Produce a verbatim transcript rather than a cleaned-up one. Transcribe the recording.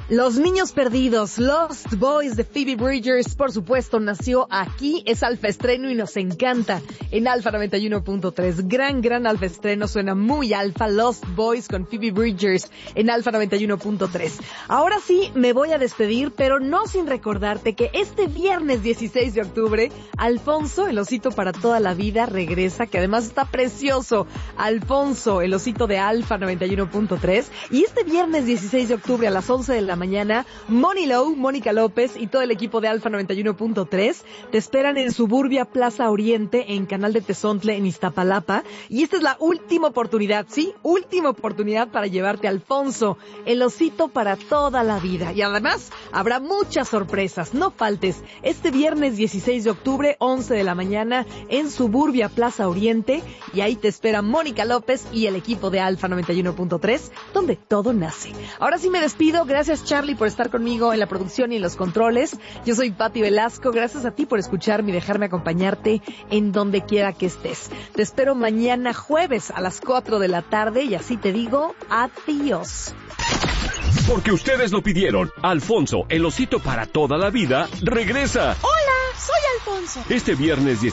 Los Niños Perdidos, Lost Boys de Phoebe Bridgers, por supuesto, nació aquí, es Alfa Estreno y nos encanta en Alfa noventa y uno punto tres. Gran, gran Alfa Estreno, suena muy alfa, Lost Boys con Phoebe Bridgers en Alfa noventa y uno punto tres. Ahora sí, me voy a despedir, pero no sin recordarte que este viernes dieciséis de octubre, Alfonso, el osito para toda la vida, regresa, que además está precioso. Alfonso, el osito de Alfa noventa y uno punto tres. Y este viernes dieciséis de octubre a las once de la mañana, Moni Low, Mónica López y todo el equipo de Alfa noventa y uno punto tres te esperan en Suburbia Plaza Oriente, en Canal de Tezontle, en Iztapalapa. Y esta es la última oportunidad, sí, última oportunidad para llevarte a Alfonso, el osito para toda la vida. Y además, habrá muchas sorpresas, no faltes. Este viernes dieciséis de octubre, once de la mañana, en Suburbia Plaza Oriente. Y ahí te espera Mónica López y el equipo de Alfa noventa y uno punto tres, donde todo nace. Ahora sí me despido. Gracias, Charlie, por estar conmigo en la producción y en los controles. Yo soy Pati Velasco. Gracias a ti por escucharme y dejarme acompañarte en donde quiera que estés. Te espero mañana jueves a las cuatro de la tarde y así te digo adiós. Porque ustedes lo pidieron, Alfonso, el osito para toda la vida, regresa. Hola, soy Alfonso. Este viernes